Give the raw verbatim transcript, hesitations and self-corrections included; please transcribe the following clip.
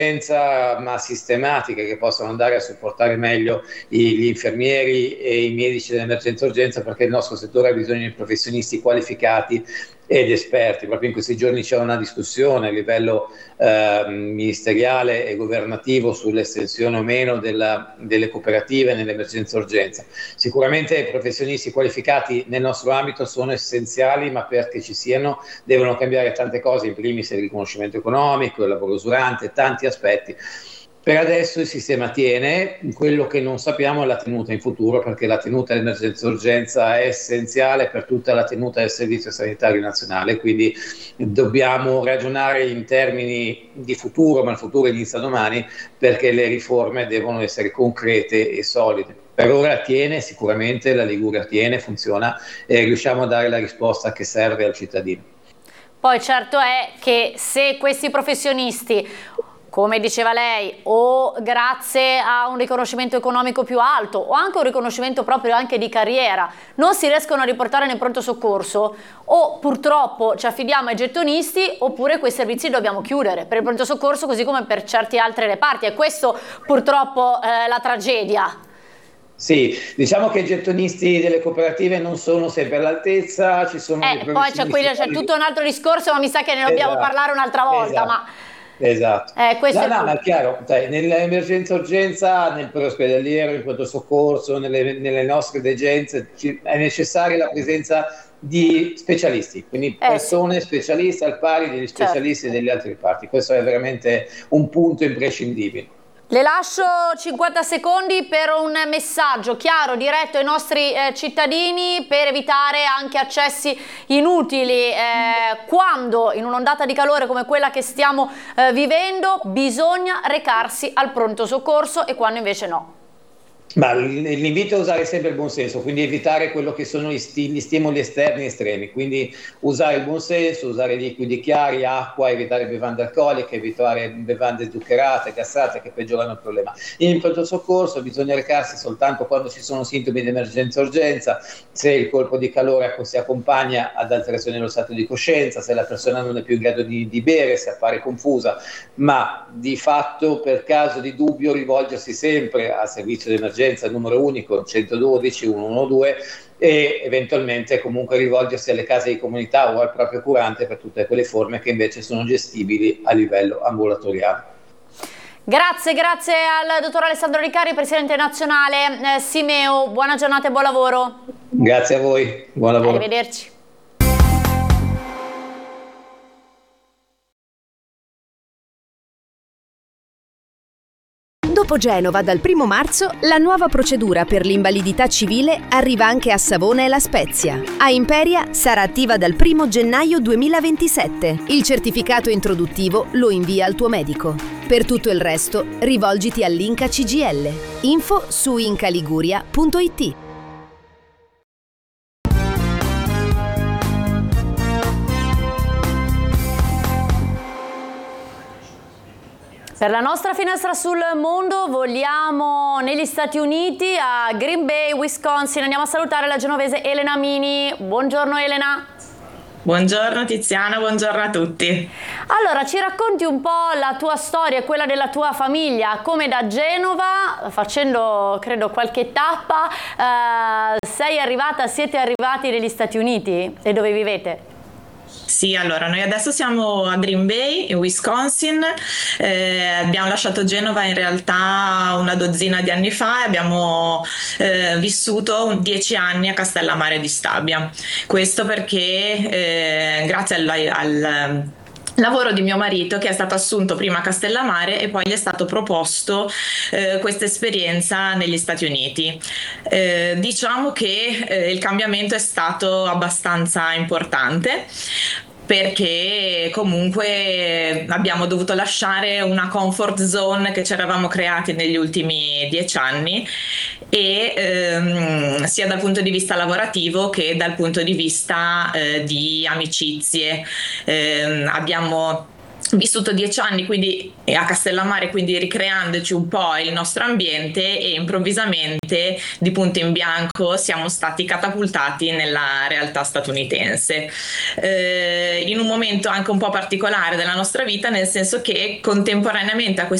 ma sistematiche, che possano andare a supportare meglio i, gli infermieri e i medici dell'emergenza urgenza, perché il nostro settore ha bisogno di professionisti qualificati ed esperti. Proprio in questi giorni c'è una discussione a livello eh, ministeriale e governativo sull'estensione o meno della, delle cooperative nell'emergenza urgenza. Sicuramente i professionisti qualificati nel nostro ambito sono essenziali, ma perché ci siano devono cambiare tante cose, in primis il riconoscimento economico, il lavoro usurante, tanti aspetti. Per adesso il sistema tiene, quello che non sappiamo è la tenuta in futuro, perché la tenuta dell'emergenza urgenza è essenziale per tutta la tenuta del Servizio Sanitario Nazionale, quindi dobbiamo ragionare in termini di futuro, ma il futuro inizia domani, perché le riforme devono essere concrete e solide. Per ora tiene, sicuramente la Liguria tiene, funziona e riusciamo a dare la risposta che serve al cittadino. Poi certo è che se questi professionisti, come diceva lei, o grazie a un riconoscimento economico più alto o anche un riconoscimento proprio anche di carriera, non si riescono a riportare nel pronto soccorso, o purtroppo ci affidiamo ai gettonisti, oppure quei servizi li dobbiamo chiudere per il pronto soccorso, così come per certi altri reparti. E questo purtroppo è la tragedia. Sì, diciamo che i gettonisti delle cooperative non sono sempre all'altezza, ci sono eh, dei poi c'è, qui, c'è tutto un altro discorso, ma mi sa che ne dobbiamo esatto, parlare un'altra volta. Esatto. Ma... Esatto, eh, questo no, è no, ma è chiaro, cioè, nell'emergenza urgenza, nel ospedaliero, in pronto soccorso, nelle, nelle nostre degenze è necessaria la presenza di specialisti, quindi persone eh, sì. specialiste al pari degli specialisti certo. degli altri reparti. Questo è veramente un punto imprescindibile. Le lascio cinquanta secondi per un messaggio chiaro, diretto ai nostri eh, cittadini, per evitare anche accessi inutili. Eh, quando in un'ondata di calore come quella che stiamo eh, vivendo bisogna recarsi al pronto soccorso e quando invece no. Ma l'invito è usare sempre il buon senso, quindi evitare quello che sono gli, sti gli stimoli esterni estremi, quindi usare il buon senso, usare liquidi chiari, acqua, evitare bevande alcoliche, evitare bevande zuccherate, gassate che peggiorano il problema. In pronto soccorso bisogna recarsi soltanto quando ci sono sintomi di emergenza urgenza, se il colpo di calore si accompagna ad alterazione dello stato di coscienza, se la persona non è più in grado di, di bere, se appare confusa, ma di fatto per caso di dubbio rivolgersi sempre al servizio di emergenza numero unico centododici centodue e eventualmente comunque rivolgersi alle case di comunità o al proprio curante per tutte quelle forme che invece sono gestibili a livello ambulatoriale. Grazie, grazie al dottor Alessandro Ricari, presidente nazionale eh, Simeo. Buona giornata e buon lavoro. Grazie a voi, buon lavoro. Arrivederci. Dopo Genova, dal primo marzo, la nuova procedura per l'invalidità civile arriva anche a Savona e La Spezia. A Imperia sarà attiva dal primo gennaio duemilaventisette. Il certificato introduttivo lo invia al tuo medico. Per tutto il resto, rivolgiti all'Inca C G L. Info su incaliguria punto it. Per la nostra finestra sul mondo vogliamo negli Stati Uniti, a Green Bay, Wisconsin. Andiamo a salutare la genovese Elena Mini. Buongiorno Elena. Buongiorno Tiziana, buongiorno a tutti. Allora, ci racconti un po' la tua storia e quella della tua famiglia, come da Genova, facendo credo qualche tappa, eh, sei arrivata, siete arrivati negli Stati Uniti e dove vivete? Sì, allora noi adesso siamo a Green Bay, in Wisconsin, eh, abbiamo lasciato Genova in realtà una dozzina di anni fa e abbiamo eh, vissuto dieci anni a Castellammare di Stabia. Questo perché eh, grazie al, al lavoro di mio marito, che è stato assunto prima a Castellammare e poi gli è stato proposto eh, questa esperienza negli Stati Uniti. Eh, diciamo che eh, il cambiamento è stato abbastanza importante, perché comunque abbiamo dovuto lasciare una comfort zone che ci eravamo creati negli ultimi dieci anni e ehm, sia dal punto di vista lavorativo che dal punto di vista eh, di amicizie. Eh, abbiamo vissuto dieci anni quindi a Castellammare, quindi ricreandoci un po' il nostro ambiente, e improvvisamente di punto in bianco siamo stati catapultati nella realtà statunitense, eh, in un momento anche un po' particolare della nostra vita, nel senso che contemporaneamente a questa